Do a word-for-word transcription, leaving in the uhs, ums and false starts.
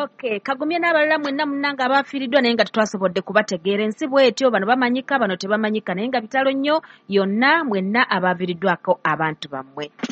Okay, kagumye n'abalala mwenna munnanga abafiiriddwa naye nga tetwasobodde kubategeera ensi bw'etyo, bano bamanyika bano tebamanyika naye nga bitalo nnyo yonna mwenna abaaviiriddwako abantu bammwe.